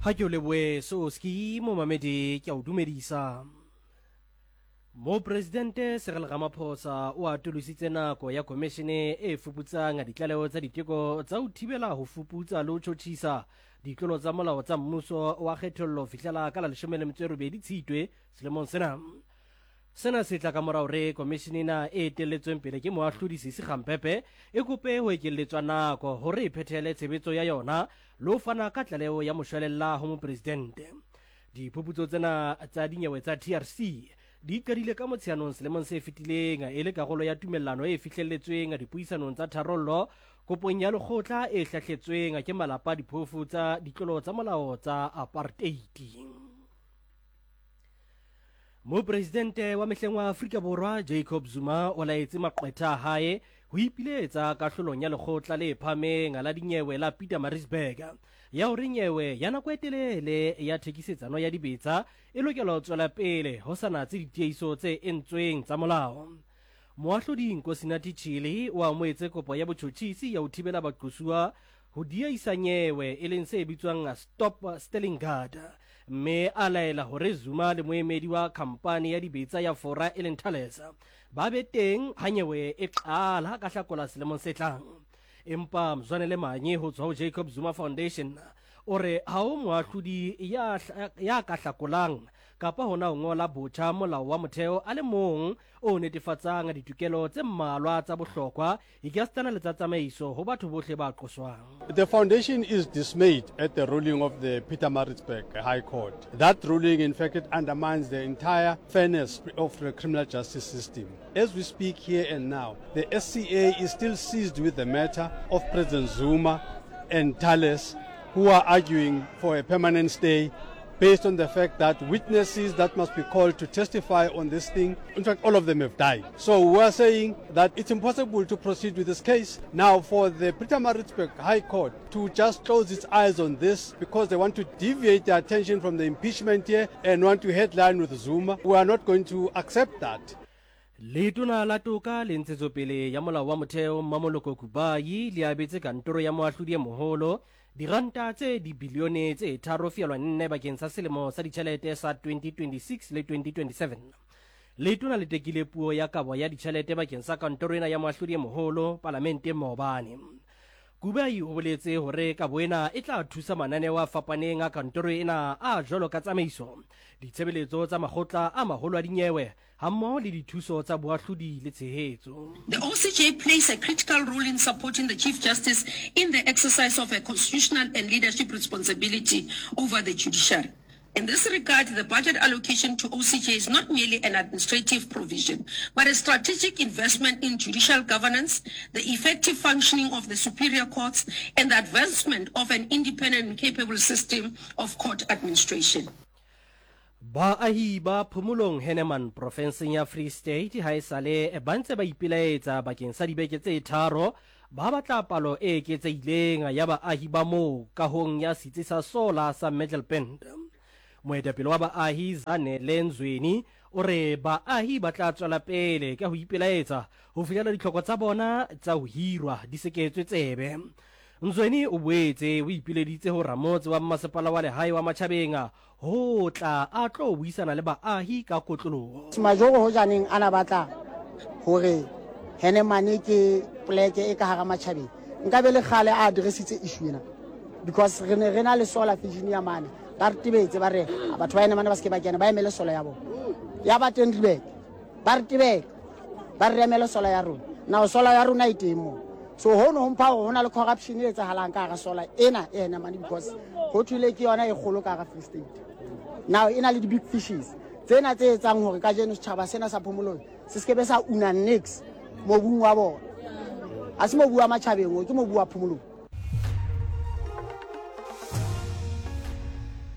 Ha ke o lebohe Soski mo mamedi ke a o dumedisa. Mo presidente Cyril Ramaphosa o atolositse nako ya komishene e fuputsang ditlaleho tsa diteko tsa ho thibela ho fuputsa le ho tjhotjhisa ditlolo tsa molao tsa mmuso wa kgethollo fihlela ka la 18 Tshitwe selemong sena. Sena se tla ka morao re komishene ena e etelletsweng pele ke moahlodi Sisi Khampepe e kope ho ekelletswa nako hore e phethele tshebetso ya yona le ho fana ka tlaleho ya moshwelella ho mopresidente. Diphuputso tsena tsa dinyewe tsa TRC di qadile ka Motsheanong selemong se fetileng e le karolo ya tumellano e fihlelletsweng dipuisanong tsa tharollo kopong ya lekgotla e hlahletsweng ke malapa diphofu tsa ditlolo tsa molao tsa apartheid. Mopresidente wa mehleng wa Afrika Borwa Jacob Zuma o laetse maqwetha a hae ho ipiletsa kahlolong ya lekgotla le phameng la dinyewe la Pietermaritzburg ya hore nyewe ya nako e telele ya thekisetsano ya dibetsa e lokela ho tswela pele ho sa natse ditiehiso tse entsweng tsa molao. Moahlodi Nkosinathi Chile o amoetse kopo ya botjhotjhisi ya ho thibela baqosuwa ho diehisa nyewe e leng se bitswang Stop Stealing Guard, mme a laela hore Zuma le moemedi wa khampani ya dibetsa ya Fora e leng Thales ba be teng ha nyewe e qala ka Hlakola selemong se tlang. Empa Mzwanele Manye ho tswa ho Jacob Zuma Foundation o re ha o moahlodi ya ka hlakolang kapa hona ho ngola botjha molao wa motheo a le mong o netefatsang ditokelo tse mmalwa tsa bohlokwa ikastana le tsa tsamaiso ho batho bohle ba qoswang. The foundation is dismayed at the ruling of the Pietermaritzburg High Court. That ruling, in fact, it undermines the entire fairness of the criminal justice system. As we speak here and now, the SCA is still seized with the matter of President Zuma and Thales, who are arguing for a permanent stay based on the fact that witnesses that must be called to testify on this thing, in fact, all of them have died. So we are saying that it's impossible to proceed with this case. Now, for the Pietermaritzburg High Court to just close its eyes on this because they want to deviate their attention from the impeachment here and want to headline with Zuma, we are not going to accept that. Letona la toka le ntshetsopele ya molao wa motheo Mmamoloko Kubayi le abetse kantoro ya moahlodi e moholo diranta tse dibilione tse 3.4 bakeng sa selemo sa ditjhelete sa 2026 le 2027. Letona le tekile puo ya kabo ya ditjhelete bakeng sa kantoro ena ya moahlodi e moholo Palamente maobane. Kubayi o boletse hore kabo ena e tla thusa mananeo a fapaneng a kantoro ena a jwalo ka tsamaiso, ditshebeletso tsa makgotla a maholo a dinyewe hammoho le dithuso tsa boahlodi le tshehetso. The OCJ plays a critical role in supporting the Chief Justice in the exercise of a constitutional and leadership responsibility over the judiciary. In this regard, the budget allocation to OCJ is not merely an administrative provision, but a strategic investment in judicial governance, the effective functioning of the superior courts, and the advancement of an independent and capable system of court administration. Baahi ba Phomolong Henneman provinseng ya Free State ha esale ba ntse ba ipilaetsa bakeng sa dibeke tse 3 ba batla palo e eketsehileng ya baahi ba moo kahong ya setsi sa sola sa Middelpunt. Moetapele wa baahi Zane Lenzweni o re baahi ba tla tswela pele ka ho ipilaetsa ho fihlela ditlhoko tsa bona tsa ho hirwa di seketswe tsebe. Nzweni o boetse o ipileditse ho Ramotse wa Mmasepala wa Lehae wa Matjhabeng ho tla a tlo buisana le baahi ka kotloloho. Majoro ho janeng ana batla hore Henneman ke poleke e ka hara Matjhabeng nka be le khale a addressitse issue ena because re na le solar vision ya mane ba re tibetse ba re batho ba Henneman ba se ke ba kena ba emele solar ya bona ya ba Tendribek ba re tibeka ba re emele solar ya rona now solar ya rona e teng mo. So hono mpa hona le corruption e etsahalang ka ga sola ena e Henneman because ho thule ke yona e kgolo ka ga Free State. Now ina le di big fishes tsena tse etsang hore ka jeno setjhaba sena sa Phomolong se skebe sa una next mobung wa bona a se mobu wa Matjhabeng o ke mobu wa Phomolong.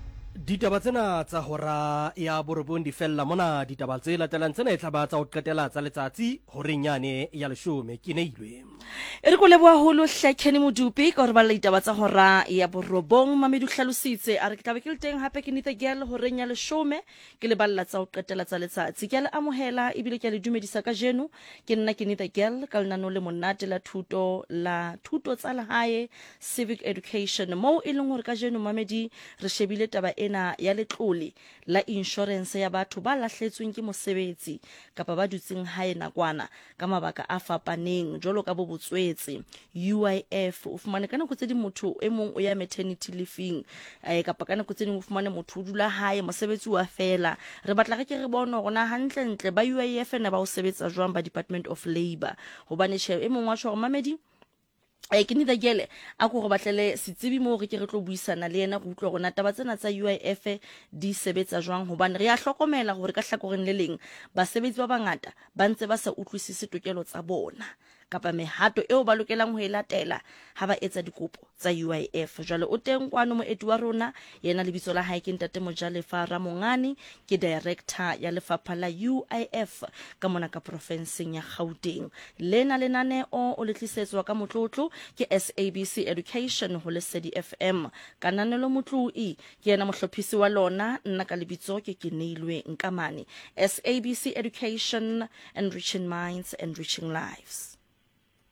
Ditaba tsena tsa hora ya borobong di fella mona ditaba tse latelang tsena e tla ba tsa ho qetela tsa letsatsi horeng yane ya 10 ke neilwe. E re go leboha holo Hlakeni Modupi ka hore ba le ditaba tsa hora ya borobong. Mamedu hlalositse a re ke tlabe ke le teng hape ke Nitha Girl horeng ya 10 ke le balla tsa ho qetela tsa letsatsi. Ke le amohela ebile ke le dumedisa ka jeno ke nna ke Nitha Girl ka lenano le monate la thuto tsa lehae civic education mo e leng hore ka jeno mamedi re shebile taba ena ya letlole la insurance ya batho ba lahletsweng ke mosebetsi kapa ba dutseng hae nakwana ka mabaka a fapaneng jolo ka botswetse UIF o fumane kana go tse di motho e mong o ya maternity leave kapa kana go tse di o fumane motho o dula hae mosebetsi wa fela re batla ke re bona gona hantle ba UIF na ba o sebetsa jwang ba Department of Labour hobane she e mong wa tshwa mamedi ke Nitha Girl a go go batlele setsebi mo re ke re tlo buisana le yena go utlwa gona taba tsena tsa UIF di sebetsa jwang hobane re a hlokomela gore ka hlakoreng le leng basebetsi ba bangata ba ntse ba sa utlwisise tokelo tsa bona kapa mehato eo ba lokelang ho elatela ha ba etsa dikopo tsa UIF. Jwale o teng kwano moeti wa rona yena lebitso la hae ke Ntate Mojalefa Ramongani ke director ya lefapha la UIF ka mona ka provinceng ya Gauteng. Lena lenane o le tlisetswa ka motlotlo ke SABC Education ho Lesedi FM kananelo motloi ke yena mohlophisi wa lona nna ka lebitso ke neilwe Nkamane. SABC Education, enriching minds, enriching lives.